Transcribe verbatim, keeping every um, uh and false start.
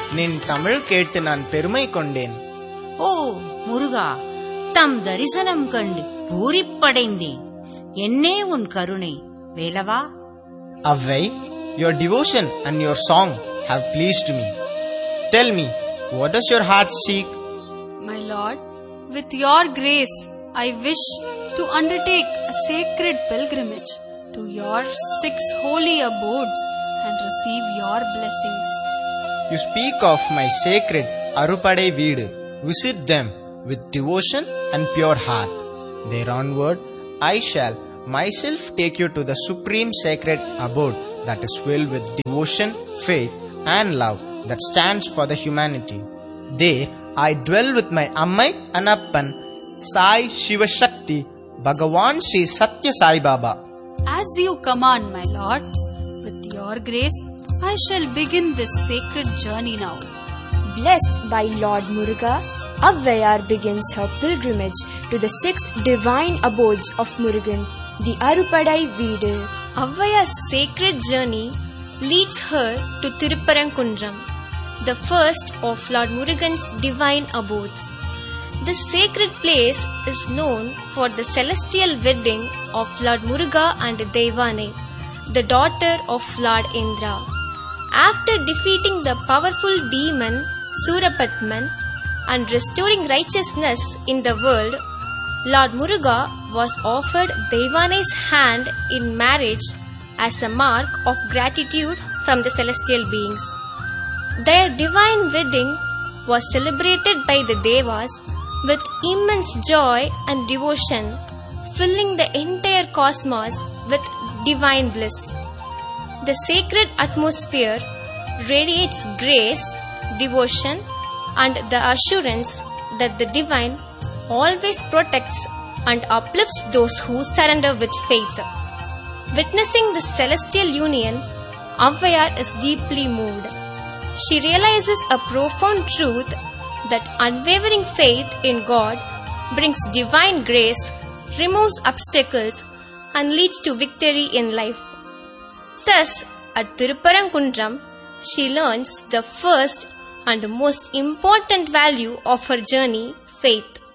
நின் தமிழ் கேட்டு நான் பெருமை கொண்டேன். ஓ முருகா, தம் தரிசனம் கண்டு பூரிப்படைந்தேன். என்னே உன் கருணை வேலவா. Avvai, your devotion and your song have pleased me. Tell me, what does your heart seek? My Lord, with your grace, I wish to undertake a sacred pilgrimage to your six holy abodes and receive your blessings. You speak of my sacred Arupadai Veedu. Visit them with devotion and pure heart. There onward, I shall myself take you to the supreme sacred abode that is filled with devotion, faith and love that stands for the humanity. There I dwell with my Ammai and Appan, Sai Shiva Shakti, Bhagavan Sri Satya Sai Baba. As you command, my Lord, with your grace, I shall begin this sacred journey now. Blessed by Lord Muruga, Avvayar begins her pilgrimage to the six divine abodes of Murugan, the Arupadai Veedu. Avvaya's sacred journey leads her to Tiruparankundram, the first of Lord Murugan's divine abodes. This sacred place is known for the celestial wedding of Lord Muruga and Devane, the daughter of Lord Indra. After defeating the powerful demon Surapatman and restoring righteousness in the world, Lord Muruga was offered Devane's hand in marriage as a mark of gratitude from the celestial beings. Their divine wedding was celebrated by the Devas with immense joy and devotion, filling the entire cosmos with divine bliss. The sacred atmosphere radiates grace, devotion, and the assurance that the divine always protects and uplifts those who surrender with faith. Witnessing the celestial union, Avvayar is deeply moved. She realizes a profound truth that unwavering faith in God brings divine grace, removes obstacles, and leads to victory in life. Thus, at Tiruparankundram, she learns the first and most important value of her journey, faith.